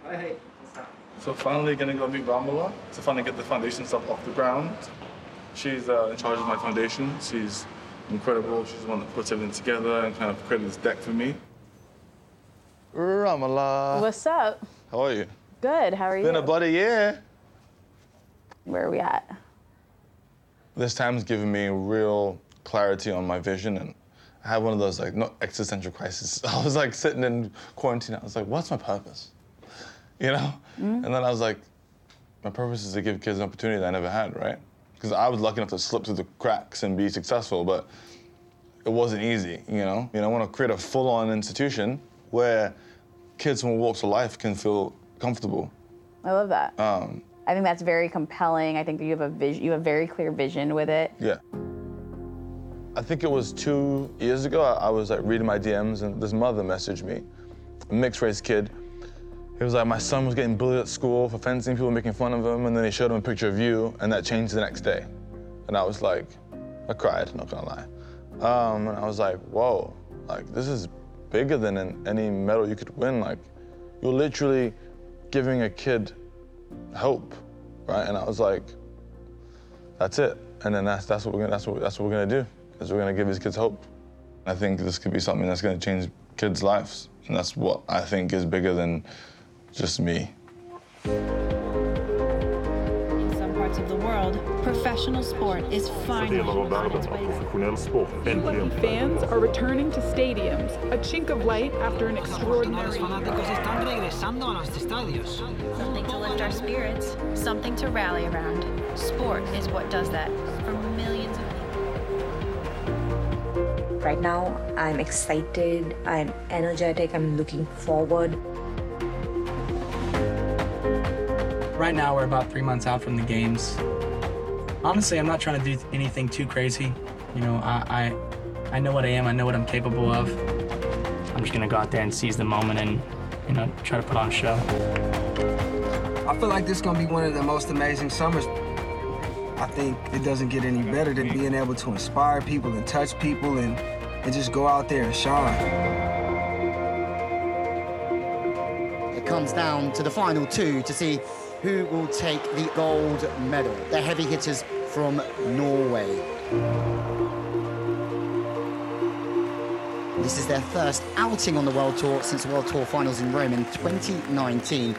So finally gonna go meet Ramala to finally get the foundation stuff off the ground. She's in charge of my foundation. She's incredible. She's the one that puts everything together and kind of created this deck for me. Ramala. What's up? How are you? Good, how are you? Been a bloody year. Where are we at? This time's given me real clarity on my vision, and I had one of those, like, not existential crises. I was like sitting in quarantine, I was like, what's my purpose? You know? And then I was like, my purpose is to give kids an opportunity that I never had, right? Because I was lucky enough to slip through the cracks and be successful, but it wasn't easy, you know? I want to create a full-on institution where kids from all walks of life can feel comfortable. I love that. I think that's very compelling. I think that you have a very clear vision with it. Yeah. I think it was 2 years ago, I was like reading my DMs and this mother messaged me, a mixed race kid. It was like my son was getting bullied at school for fencing, people making fun of him, and then he showed him a picture of you, and that changed the next day. And I was like, I cried, not gonna lie. And I was like, whoa, like this is bigger than any medal you could win. Like, you're literally giving a kid hope, right? And I was like, that's it. And then that's what we're gonna do, is we're gonna give these kids hope. I think this could be something that's gonna change kids' lives, and that's what I think is bigger than just me. In some parts of the world, professional sport is finally on its way. Fans are returning to stadiums, a chink of light after an extraordinary Something to lift our spirits, something to rally around. Sport is what does that for millions of people. Right now, I'm excited, I'm energetic, I'm looking forward. Right now, we're about 3 months out from the games. Honestly, I'm not trying to do anything too crazy. You know, I know what I am, I know what I'm capable of. I'm just gonna go out there and seize the moment and, you know, try to put on a show. I feel like this is gonna be one of the most amazing summers. I think it doesn't get any better than being able to inspire people and touch people and just go out there and shine. It comes down to the final two to see who will take the gold medal. The heavy hitters from Norway. This is their first outing on the World Tour since the World Tour Finals in Rome in 2019.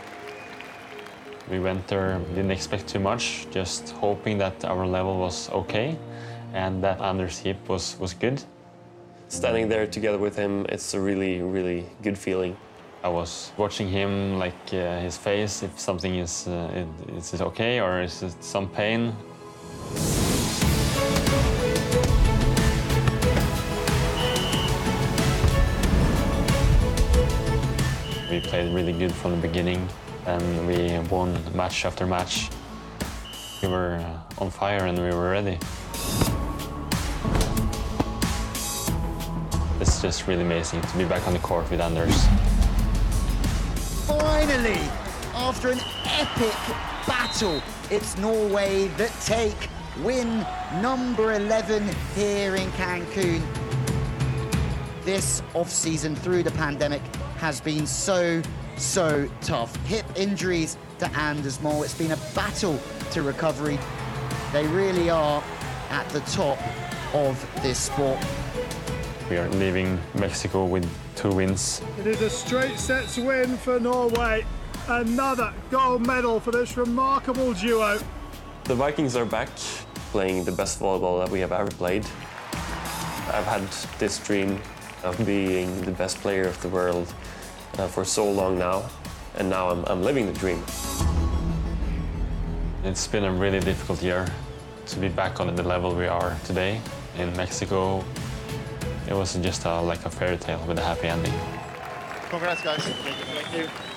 We went there, didn't expect too much, just hoping that our level was okay and that Anders' heap was good. Standing there together with him, it's a really, really good feeling. I was watching him, like his face, if something is it okay or is it some pain. We played really good from the beginning, and we won match after match. We were on fire and we were ready. It's just really amazing to be back on the court with Anders. Finally, after an epic battle, it's Norway that take win number 11 here in Cancun. This off-season through the pandemic has been so tough. Hip injuries to Anders Mol. It's been a battle to recovery. They really are at the top of this sport. We are leaving Mexico with 2 wins. It is a straight sets win for Norway. Another gold medal for this remarkable duo. The Vikings are back, playing the best volleyball that we have ever played. I've had this dream of being the best player of the world for so long now, and now I'm living the dream. It's been a really difficult year to be back on the level we are today in Mexico. It was just like a fairy tale with a happy ending. Congrats, guys. Thank you.